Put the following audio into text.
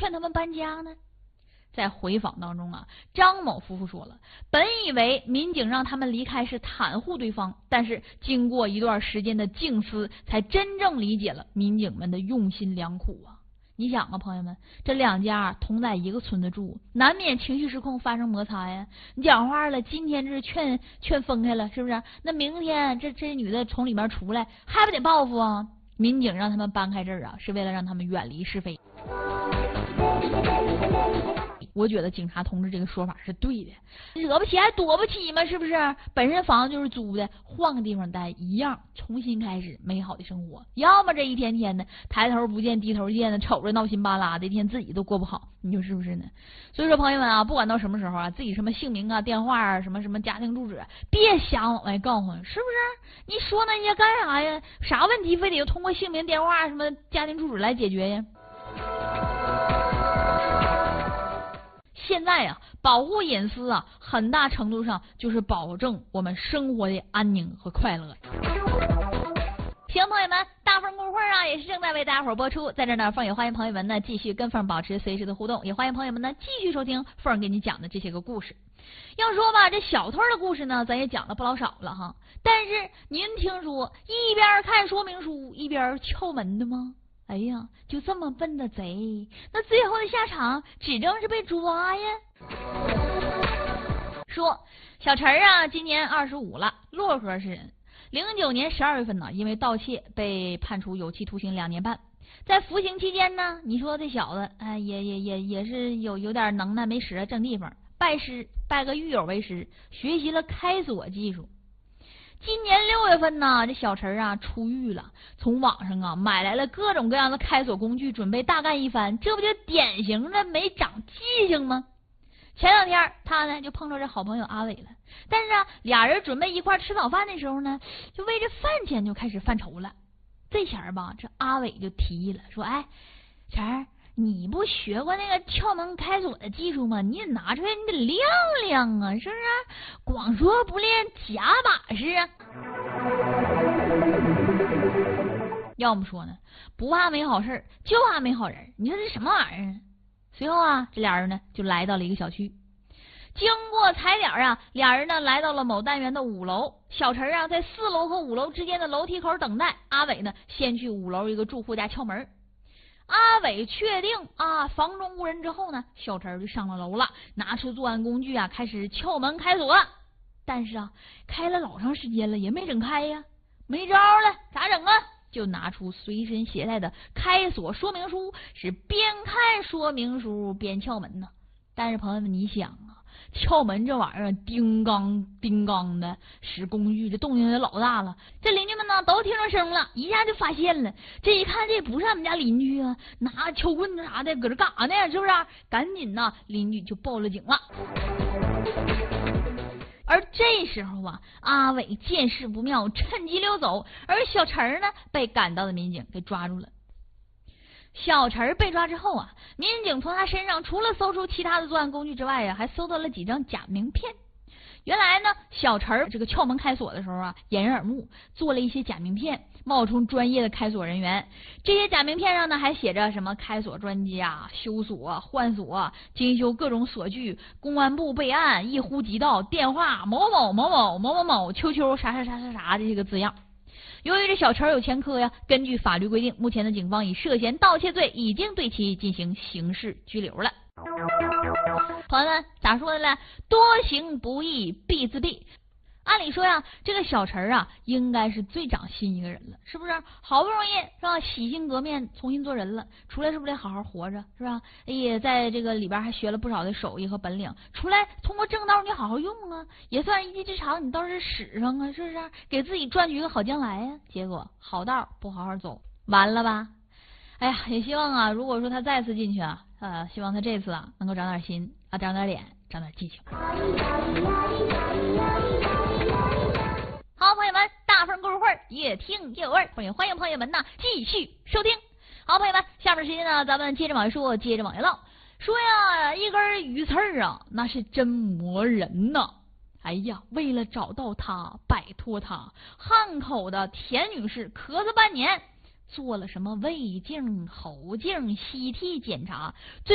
劝他们搬家呢？在回访当中啊，张某夫妇说了，本以为民警让他们离开是袒护对方，但是经过一段时间的静思，才真正理解了民警们的用心良苦啊。你想啊，朋友们，这两家同在一个村子住，难免情绪失控，发生摩擦呀。你讲话了，今天这劝分开了，是不是？那明天这女的从里面出来，还不得报复啊？民警让他们搬开这儿啊，是为了让他们远离是非。我觉得警察同志这个说法是对的，惹不起还躲不起吗？是不是？本身房子就是租的，换个地方待一样，重新开始美好的生活。要么这一天天的抬头不见低头见的，瞅着闹心巴拉的，一天自己都过不好，你说是不是呢？所以说朋友们啊，不管到什么时候啊，自己什么姓名啊、电话啊、什么家庭住址，别瞎往外告诉你，是不是？你说那些干啥呀？啥问题非得通过姓名、电话、什么家庭住址来解决呀？现在呀，保护隐私啊，很大程度上就是保证我们生活的安宁和快乐。行，朋友们，大凤故事会啊，也是正在为大家伙播出。在这呢，凤也欢迎朋友们呢继续跟凤保持随时的互动，也欢迎朋友们呢继续收听凤给你讲的这些个故事。要说吧，这小偷的故事呢，咱也讲了不老少了哈。但是您听说一边看说明书一边撬门的吗？哎呀，就这么笨的贼，那最后的下场指定是被抓呀。说小陈啊，今年25了，漯河市人。09年12月份呢，因为盗窃被判处有期徒刑2年半。在服刑期间呢，你说这小子也是有点能耐，没使在正地方，拜个狱友为师，学习了开锁技术。今年6月份呢，这小陈啊出狱了，从网上啊买来了各种各样的开锁工具，准备大干一番。这不就典型的没长记性吗？前2天他呢就碰着这好朋友阿伟了，但是啊俩人准备一块吃早饭的时候呢，就为这饭钱就开始犯愁了。这前吧，这阿伟就提议了，说：“哎，陈儿，你不学过那个撬门开锁的技术吗？你得拿出来，你得亮亮啊，是不是？光说不练，假把式啊。”要么说呢，不怕没好事，就怕没好人。你说这什么玩意儿？随后啊，这俩人呢就来到了一个小区。经过踩点啊，俩人呢来到了某单元的5楼。小陈啊在4楼和5楼之间的楼梯口等待。阿伟呢先去5楼一个住户家撬门。阿伟确定啊房中无人之后呢，小陈就上了楼了，拿出作案工具啊开始撬门开锁。但是啊开了老长时间了也没整开呀，没招了，咋整啊？就拿出随身携带的开锁说明书，是边看说明书边撬门呢。但是朋友们，你想啊，撬门这玩意儿叮当叮当的，使工具这动静也老大了。这邻居们呢都听着声了，一下就发现了。这一看这不是俺们家邻居啊，拿撬棍子啥的搁这干啥呢？是不是？赶紧呢，邻居就报了警了。而这时候啊，阿伟见势不妙，趁机溜走，而小陈呢被赶到的民警给抓住了。小陈被抓之后啊，民警从他身上除了搜出其他的作案工具之外啊，还搜到了几张假名片。原来呢，小陈这个撬门开锁的时候啊，掩人耳目，做了一些假名片，冒充专业的开锁人员。这些假名片上呢，还写着什么开锁专家、修锁、换锁、精修各种锁具、公安部备案、一呼即到、电话某某某某某某某秋秋啥啥啥啥啥的这个字样。由于这小陈有前科呀，根据法律规定，目前的警方以涉嫌盗窃罪已经对其进行刑事拘留了。朋友们，咋说的呢？多行不义必自毙。按理说呀，这个小陈啊，应该是最长心一个人了，是不是？好不容易是吧，洗心革面，重新做人了，出来是不是得好好活着，是吧？也在这个里边还学了不少的手艺和本领，出来通过正道你好好用啊，也算是一技之长，你倒是使上啊，是不是？给自己赚取一个好将来呀。结果好道不好好走，完了吧？哎呀，也希望啊，如果说他再次进去啊，希望他这次啊能够长点心啊，长点脸，长点技巧。好，朋友们，大凤故事会越听越有味，欢迎朋友们呢继续收听。好，朋友们，下面时间呢，咱们接着往下说，接着往下唠。说呀，一根鱼刺啊，那是真磨人呐。哎呀，为了找到他，摆脱他，汉口的田女士咳嗽半年，做了什么胃镜、喉镜、CT检查，